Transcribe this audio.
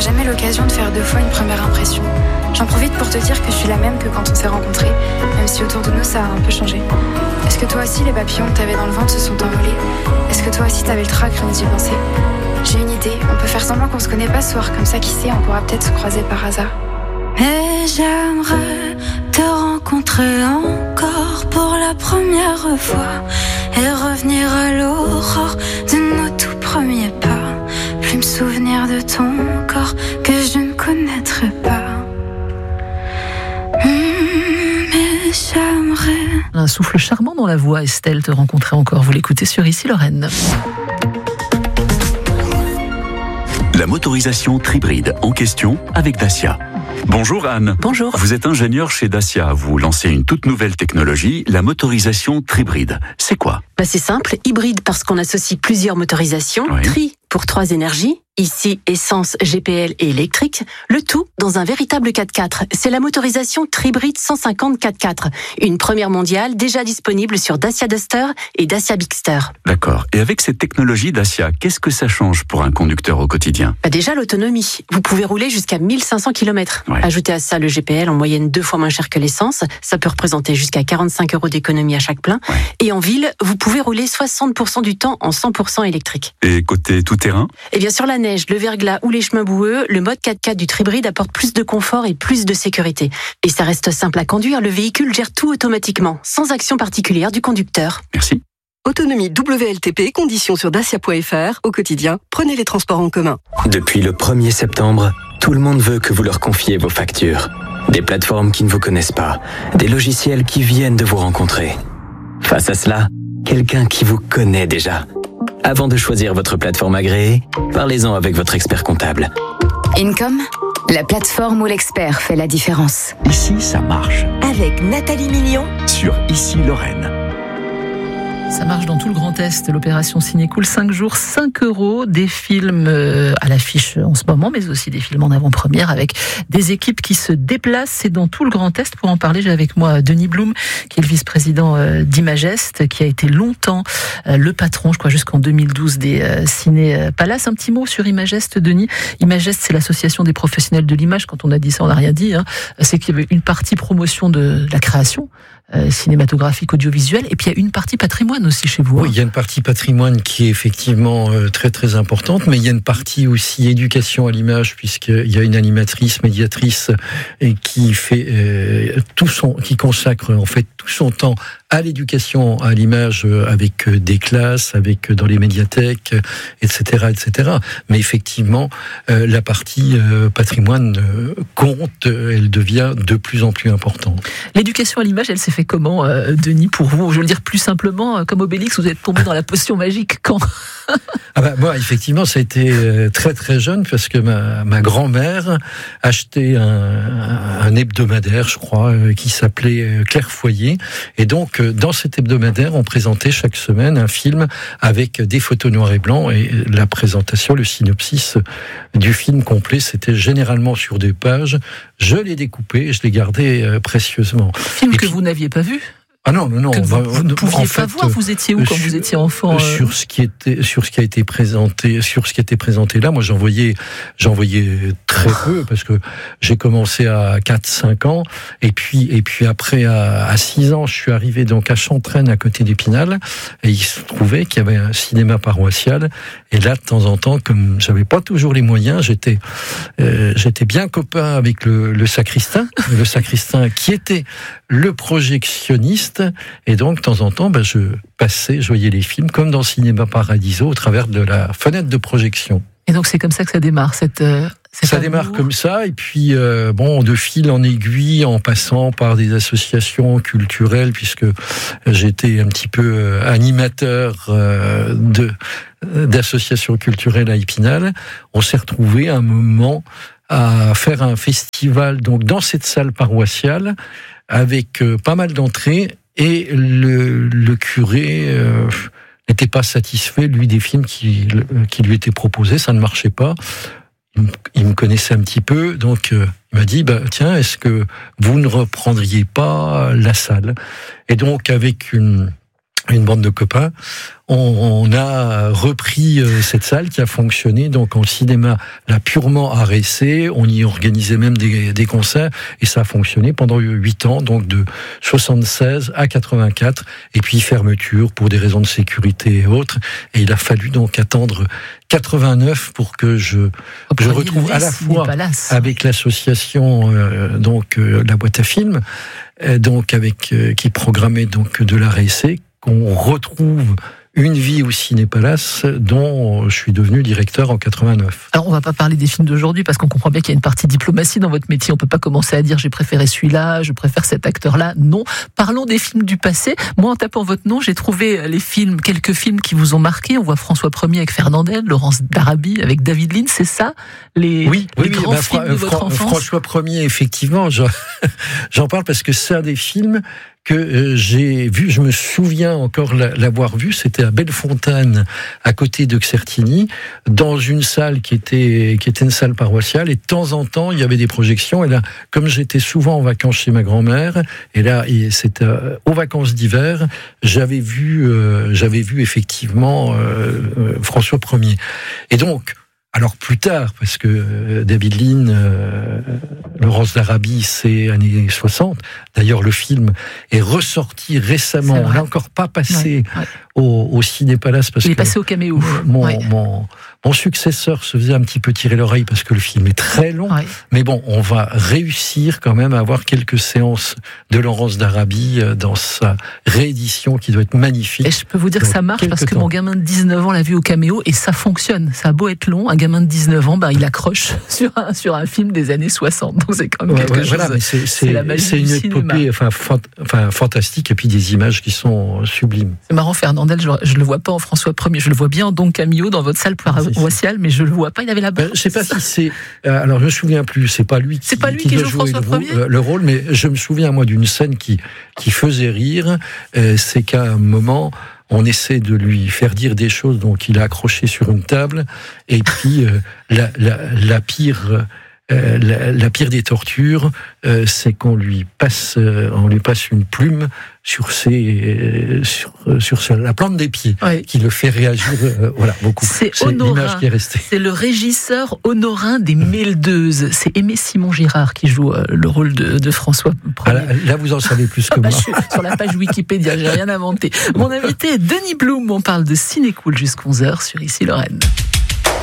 jamais l'occasion de faire 2 fois une première impression. J'en profite pour te dire que je suis la même que quand on s'est rencontrés, même si autour de nous ça a un peu changé. Est-ce que toi aussi les papillons que t'avais dans le ventre se sont envolés? Est-ce que toi aussi t'avais le trac rien d'y penser? J'ai une idée, on peut faire semblant qu'on se connaît pas ce soir, comme ça qui sait, on pourra peut-être se croiser par hasard. Et j'aimerais te rencontrer encore pour la première fois et revenir à l'aurore de nos tout premiers pas. Plus me souvenir de ton corps que je ne connaîtrai pas. Mais j'aimerais. Un souffle charmant dans la voix, Estelle, te rencontrer encore. Vous l'écoutez sur Ici Lorraine. La motorisation Tribride en question avec Dacia. Bonjour Anne. Bonjour. Vous êtes ingénieur chez Dacia. Vous lancez une toute nouvelle technologie, la motorisation Tribride. C'est quoi ? C'est simple, hybride parce qu'on associe plusieurs motorisations, Oui. Tri pour 3 énergies, ici essence, GPL et électrique, le tout dans un véritable 4x4. C'est la motorisation Tribride 150 4x4, une première mondiale déjà disponible sur Dacia Duster et Dacia Bigster. D'accord. Et avec cette technologie Dacia, qu'est-ce que ça change pour un conducteur au quotidien ? Déjà l'autonomie, vous pouvez rouler jusqu'à 1500 km. Ouais. Ajoutez à ça le GPL en moyenne 2 fois moins cher que l'essence, ça peut représenter jusqu'à 45 € d'économie à chaque plein. Ouais. Et en ville, vous pouvez rouler 60% du temps en 100% électrique. Et côté tout-terrain ? Et bien sur la neige, le verglas ou les chemins boueux, le mode 4x4 du Tribride apporte plus de confort et plus de sécurité. Et ça reste simple à conduire, le véhicule gère tout automatiquement, sans action particulière du conducteur. Merci. Autonomie WLTP, conditions sur dacia.fr. Au quotidien, prenez les transports en commun. Depuis le 1er septembre, tout le monde veut que vous leur confiez vos factures. Des plateformes qui ne vous connaissent pas, des logiciels qui viennent de vous rencontrer. Face à cela, quelqu'un qui vous connaît déjà. Avant de choisir votre plateforme agréée, parlez-en avec votre expert comptable. Income, la plateforme où l'expert fait la différence. Ici, ça marche. Avec Nathalie Million Sur Ici Lorraine. Ça marche dans tout le Grand Est, l'opération Ciné-Cool, 5 jours, 5 €, des films à l'affiche en ce moment, mais aussi des films en avant-première avec des équipes qui se déplacent. C'est dans tout le Grand Est. Pour en parler, j'ai avec moi Denis Blum, qui est le vice-président d'Imagest, qui a été longtemps le patron, je crois jusqu'en 2012, des Ciné Palace. Un petit mot sur Imagest, Denis. Imagest, c'est l'association des professionnels de l'image. Quand on a dit ça, on n'a rien dit. C'est qu'il y avait une partie promotion de la création cinématographique, audiovisuelle, et puis il y a une partie patrimoine aussi chez vous. Oui, il y a une partie patrimoine qui est effectivement très très importante, mais il y a une partie aussi éducation à l'image, puisqu'il y a une animatrice, médiatrice, et qui fait qui consacre en fait tout son temps à l'éducation à l'image, avec des classes, avec dans les médiathèques, etc., etc. Mais effectivement, la partie patrimoine compte, elle devient de plus en plus importante. L'éducation à l'image, elle s'est fait comment, Denis, pour vous ? Je veux le dire plus simplement, comme Obélix, vous êtes tombé dans la potion magique quand ? Moi, effectivement, ça a été très très jeune, parce que ma grand-mère achetait un hebdomadaire, je crois, qui s'appelait Claire Foyer, et donc dans cet hebdomadaire, on présentait chaque semaine un film avec des photos noir et blanc, et la présentation, le synopsis du film complet, c'était généralement sur des pages. Je l'ai découpé, je l'ai gardé précieusement. Film que vous n'aviez pas vu ? Ah non. Vous ne pouviez pas voir, vous étiez où quand vous étiez enfant Sur ce qui a été présenté là, moi j'en voyais très peu, parce que j'ai commencé à 4-5 ans, et puis après à 6 ans, je suis arrivé donc à Chantraine, à côté d'Épinal, et il se trouvait qu'il y avait un cinéma paroissial, et là de temps en temps, comme j'avais pas toujours les moyens, j'étais bien copain avec le sacristain qui était le projectionniste, et donc de temps en temps je voyais les films comme dans Cinéma Paradiso au travers de la fenêtre de projection. Et donc c'est comme ça que ça démarre, ça démarre comme ça, et puis de fil en aiguille, en passant par des associations culturelles, puisque j'étais un petit peu animateur d'associations culturelles à Épinal. On s'est retrouvé un moment à faire un festival donc dans cette salle paroissiale, avec pas mal d'entrées, et le curé n'était pas satisfait, lui, des films qui lui étaient proposés. Ça ne marchait pas. Il me connaissait un petit peu, donc il m'a dit tiens, est-ce que vous ne reprendriez pas la salle ? Et donc avec une une bande de copains, on a repris cette salle qui a fonctionné donc en cinéma là purement art essai. On y organisait même des concerts et ça a fonctionné pendant 8 ans, donc de 76 à 84, et puis fermeture pour des raisons de sécurité et autres. Et il a fallu donc attendre 89 pour que je retrouve à la fois avec l'association la boîte à films, qui programmait donc de l'art essai, qu'on retrouve une vie au Ciné-Palace dont je suis devenu directeur en 89. Alors on va pas parler des films d'aujourd'hui parce qu'on comprend bien qu'il y a une partie diplomatie dans votre métier. On peut pas commencer à dire j'ai préféré celui-là, je préfère cet acteur-là. Non. Parlons des films du passé. Moi, en tapant votre nom, j'ai trouvé quelques films qui vous ont marqué. On voit François Ier avec Fernandel, Laurence d'Arabie avec David Lean. C'est ça les grands films de votre enfance. François Ier, effectivement, j'en parle parce que c'est un des films que j'ai vu, je me souviens encore l'avoir vu, c'était à Bellefontaine, à côté de Certigny, dans une salle qui était une salle paroissiale, et de temps en temps, il y avait des projections, et là, comme j'étais souvent en vacances chez ma grand-mère, et là, c'était aux vacances d'hiver, j'avais vu effectivement François Ier. Et donc, alors plus tard, parce que David Lean, Laurence d'Arabie, c'est années 60. D'ailleurs, le film est ressorti récemment. On l'a encore pas passé au Ciné-Palace parce il est passé au Caméo. Mon successeur se faisait un petit peu tirer l'oreille parce que le film est très long. Mais bon, on va réussir quand même à avoir quelques séances de Laurence d'Arabie dans sa réédition qui doit être magnifique. Et je peux vous dire que ça marche parce que mon gamin de 19 ans l'a vu au Caméo et ça fonctionne. Ça a beau être long, un gamin de 19 ans, il accroche sur un film des années 60. Donc c'est quand même quelque chose. Voilà, c'est la magie c'est du une cinéma. épopée fantastique et puis des images qui sont sublimes. C'est marrant, Fernandel, je le vois pas en François Ier, je le vois bien en Don Camillo dans votre salle paroissiale, mais je le vois pas, il avait la barbe. Je sais pas si c'est alors je me souviens plus, c'est pas lui qui joue François Ier le rôle, mais je me souviens moi d'une scène qui faisait rire, c'est qu'à un moment on essaie de lui faire dire des choses, donc il est accroché sur une table, et puis la pire des tortures, c'est qu'on lui passe une plume sur la plante des pieds, qui le fait réagir, beaucoup. C'est l'image qui est restée. C'est le régisseur Honorin des Mêledeuses. C'est Aimé Simon-Girard qui joue le rôle de François Ier. Là, vous en savez plus que moi. Je suis sur la page Wikipédia, j'ai rien inventé. Mon invité est Denis Blum. On parle de Cinécool jusqu'à 11h sur Ici Lorraine.